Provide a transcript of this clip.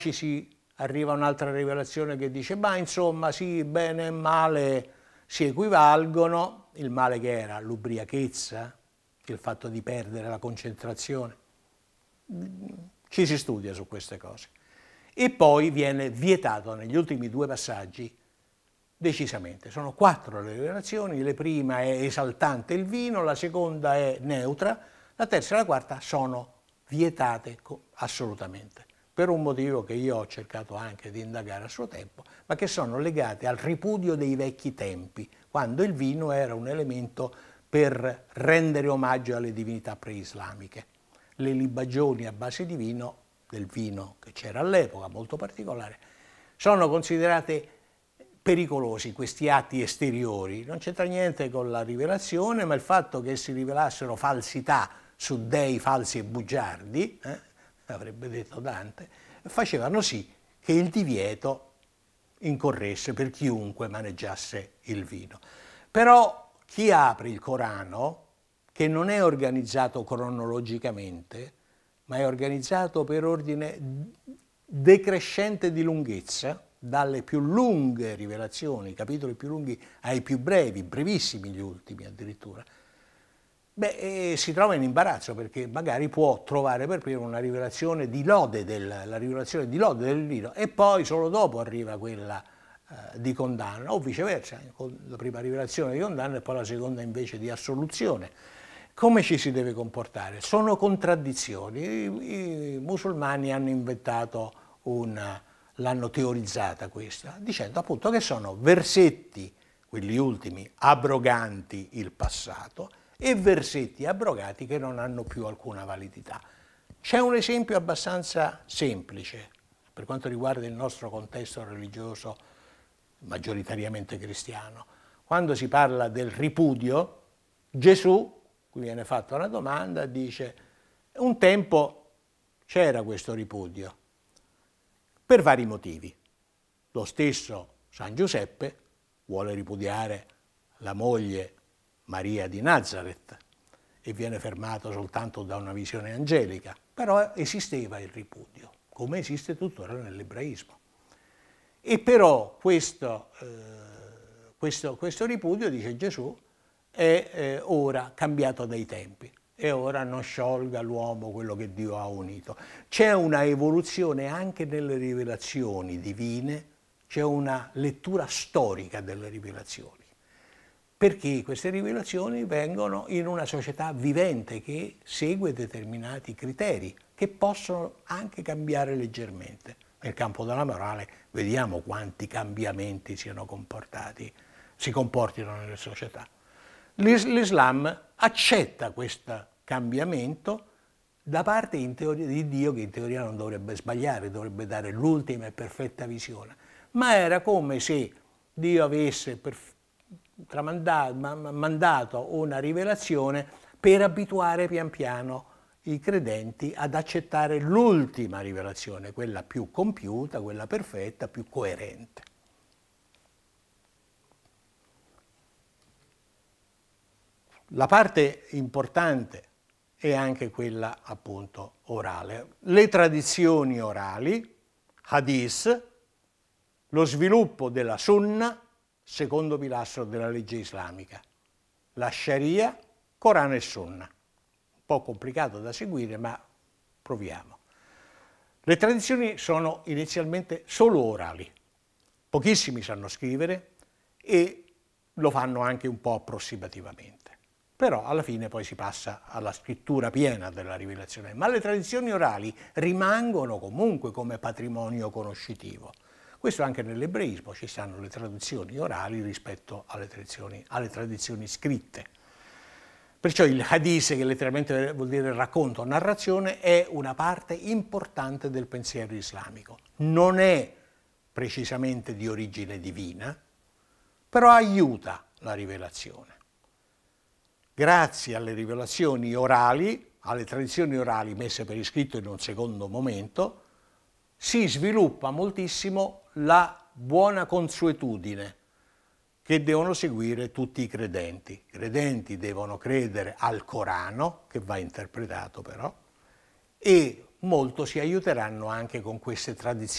ci si arriva a un'altra rivelazione che dice, ma insomma sì, bene e male si equivalgono, il male che era l'ubriachezza, il fatto di perdere la concentrazione, ci si studia su queste cose. E poi viene vietato negli ultimi due passaggi decisamente. Sono 4 le rivelazioni, la prima è esaltante il vino, la seconda è neutra, la terza e la quarta sono vietate assolutamente, per un motivo che io ho cercato anche di indagare a suo tempo, ma che sono legate al ripudio dei vecchi tempi, quando il vino era un elemento per rendere omaggio alle divinità preislamiche. Le libagioni a base di vino, del vino che c'era all'epoca, molto particolare, sono considerate pericolosi questi atti esteriori. Non c'entra niente con la rivelazione, ma il fatto che si rivelassero falsità su dei falsi e bugiardi, avrebbe detto Dante, facevano sì che il divieto incorresse per chiunque maneggiasse il vino. Però chi apre il Corano, che non è organizzato cronologicamente, ma è organizzato per ordine decrescente di lunghezza, dalle più lunghe rivelazioni, capitoli più lunghi ai più brevi, brevissimi gli ultimi addirittura, si trova in imbarazzo, perché magari può trovare per prima una rivelazione di lode la rivelazione di lode del vino e poi solo dopo arriva quella di condanna, o viceversa, con la prima rivelazione di condanna e poi la seconda invece di assoluzione. Come ci si deve comportare? Sono contraddizioni. I musulmani hanno inventato l'hanno teorizzata questa, dicendo appunto che sono versetti, quelli ultimi, abroganti il passato, e versetti abrogati che non hanno più alcuna validità. C'è un esempio abbastanza semplice per quanto riguarda il nostro contesto religioso maggioritariamente cristiano. Quando si parla del ripudio, Gesù, qui viene fatta una domanda, dice: un tempo c'era questo ripudio, per vari motivi. Lo stesso San Giuseppe vuole ripudiare la moglie Maria di Nazareth e viene fermato soltanto da una visione angelica, però esisteva il ripudio, come esiste tuttora nell'ebraismo. E però questo ripudio, dice Gesù, è ora cambiato dai tempi, e ora non sciolga l'uomo quello che Dio ha unito. C'è una evoluzione anche nelle rivelazioni divine, c'è una lettura storica delle rivelazioni, perché queste rivelazioni vengono in una società vivente che segue determinati criteri che possono anche cambiare leggermente. Nel campo della morale vediamo quanti cambiamenti si comportino nelle società. L'Islam accetta questo cambiamento da parte in teoria di Dio, che in teoria non dovrebbe sbagliare, dovrebbe dare l'ultima e perfetta visione, ma era come se Dio avesse mandato una rivelazione per abituare pian piano i credenti ad accettare l'ultima rivelazione, quella più compiuta, quella perfetta, più coerente. La parte importante è anche quella appunto orale. Le tradizioni orali, hadith, lo sviluppo della sunna, secondo pilastro della legge islamica, la sharia, Corano e sunna. Un po' complicato da seguire, ma proviamo. Le tradizioni sono inizialmente solo orali. Pochissimi sanno scrivere e lo fanno anche un po' approssimativamente. Però alla fine poi si passa alla scrittura piena della rivelazione. Ma le tradizioni orali rimangono comunque come patrimonio conoscitivo. Questo anche nell'ebraismo, ci stanno le traduzioni orali rispetto alle tradizioni scritte. Perciò il hadith, che letteralmente vuol dire racconto o narrazione, è una parte importante del pensiero islamico. Non è precisamente di origine divina, però aiuta la rivelazione. Grazie alle rivelazioni orali, alle tradizioni orali messe per iscritto in un secondo momento, si sviluppa moltissimo la buona consuetudine che devono seguire tutti i credenti. I credenti devono credere al Corano, che va interpretato però, e molto si aiuteranno anche con queste tradizioni.